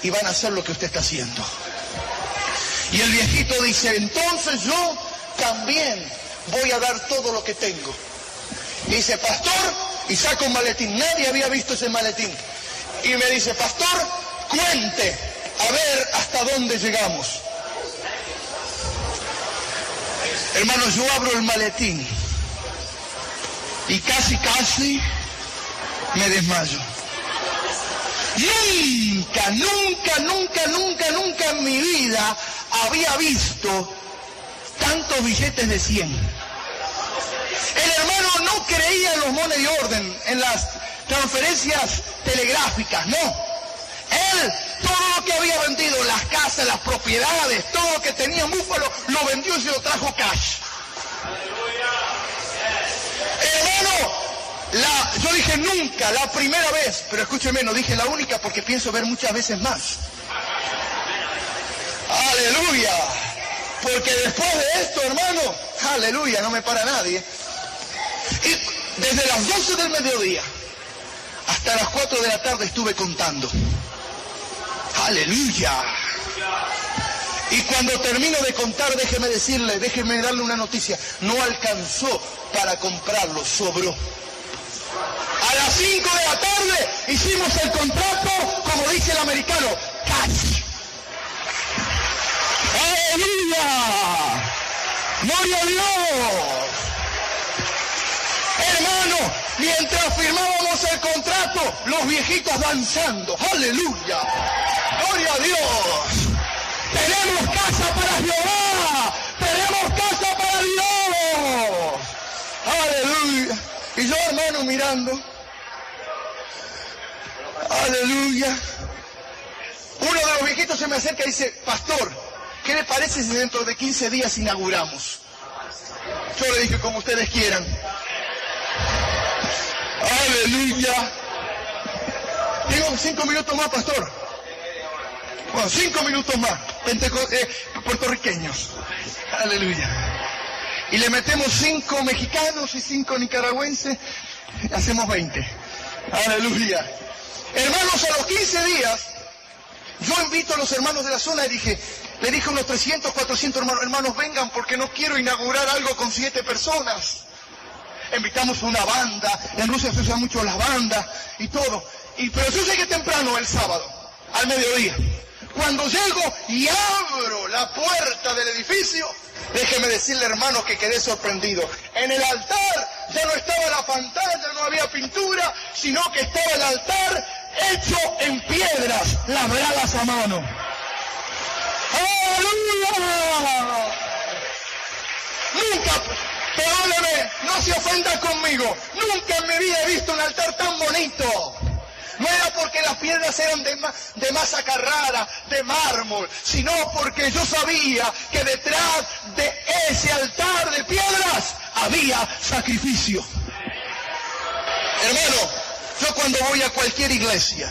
y van a hacer lo que usted está haciendo. Y el viejito dice, entonces yo también voy a dar todo lo que tengo. Y dice, pastor, y saca un maletín. Nadie había visto ese maletín. Y me dice, pastor, cuente, a ver hasta dónde llegamos. Hermano, yo abro el maletín y casi me desmayo. Nunca en mi vida había visto tantos billetes de 100. El hermano no creía en los money orden, en las transferencias telegráficas, no. Él, todo lo que había vendido, las casas, las propiedades, todo lo que tenía en Búfalo, lo vendió y se lo trajo cash. Hermano, yo dije nunca, la primera vez, pero escúcheme, no dije la única porque pienso ver muchas veces más. Aleluya. Porque después de esto, hermano, aleluya, no me para nadie. Y desde las 12 del mediodía hasta las 4 de la tarde estuve contando. Aleluya. Y cuando termino de contar, déjeme darle una noticia. No alcanzó para comprarlo, sobró. A las 5 de la tarde hicimos el contrato, como dice el americano, cash. ¡Aleluya! ¡Gloria a Dios! Hermano, mientras firmábamos el contrato, los viejitos danzando. ¡Aleluya! ¡Gloria a Dios! ¡Tenemos casa para Jehová! ¡Tenemos casa para Dios! ¡Aleluya! Y yo, hermano, mirando. ¡Aleluya! Uno de los viejitos se me acerca y dice, pastor, ¿qué le parece si dentro de 15 días inauguramos? Yo le dije, como ustedes quieran. ¡Aleluya! Tengo 5 minutos más, pastor. Bueno, 5 minutos más. Puertorriqueños. Aleluya. Y le metemos 5 mexicanos y 5 nicaragüenses. Hacemos 20. Aleluya. Hermanos, a los 15 días, yo invito a los hermanos de la zona y le dije a unos 300, 400 hermanos, vengan porque no quiero inaugurar algo con 7 personas. Invitamos una banda, en Rusia se usan mucho las bandas y todo. Pero yo llegué temprano el sábado, al mediodía. Cuando llego y abro la puerta del edificio, déjeme decirle, hermano, que quedé sorprendido. En el altar ya no estaba la pantalla, no había pintura, sino que estaba el altar hecho en piedras labradas a mano. ¡Aleluya! Nunca, perdóneme, no se ofenda conmigo, nunca en mi vida he visto un altar tan bonito. No era porque las piedras eran de masa Carrara, de mármol, sino porque yo sabía que detrás de ese altar de piedras había sacrificio. Hermano, yo cuando voy a cualquier iglesia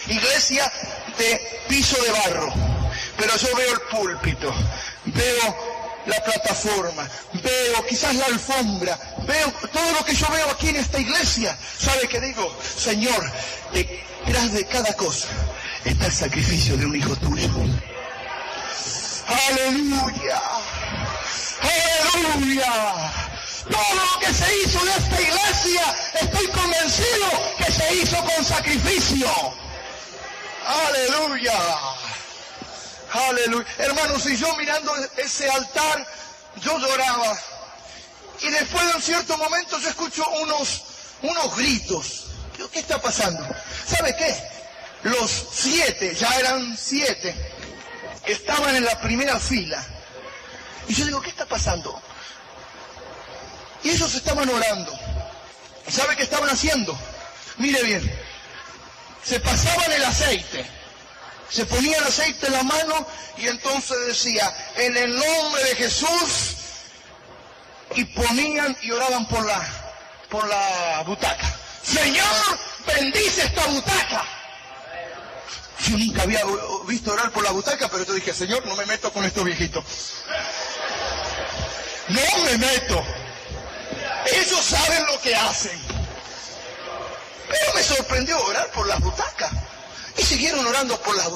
de piso de barro, pero yo veo el púlpito, veo la plataforma, veo quizás la alfombra, veo todo lo que yo veo aquí en esta iglesia. ¿Sabe qué digo? Señor, detrás de cada cosa está el sacrificio de un hijo tuyo. ¡Aleluya! ¡Aleluya! Todo lo que se hizo de esta iglesia, estoy convencido que se hizo con sacrificio. ¡Aleluya! Aleluya. Hermanos, y yo mirando ese altar, yo lloraba. Y después de un cierto momento yo escucho unos gritos. ¿Qué está pasando? ¿Sabe qué? Los 7, ya eran 7, estaban en la primera fila. Y yo digo, ¿qué está pasando? Y ellos estaban orando. ¿Sabe qué estaban haciendo? Mire bien. Se pasaban el aceite. Se ponían aceite en la mano y entonces decía, en el nombre de Jesús, y ponían y oraban por la butaca. Señor, bendice esta butaca. Yo nunca había visto orar por la butaca, pero yo dije, Señor, no me meto con estos viejitos. No me meto. Ellos saben lo que hacen. Pero me sorprendió orar por las butacas. Y siguieron orando por las butacas.